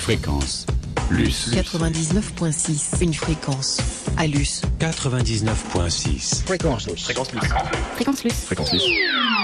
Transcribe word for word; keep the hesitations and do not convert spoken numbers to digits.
Fréquence Luce. quatre-vingt-dix-neuf virgule six. Une fréquence à Luce. quatre-vingt-dix-neuf virgule six. Fréquence Luce. Fréquence Luce. Fréquence Luce. Fréquence Luce.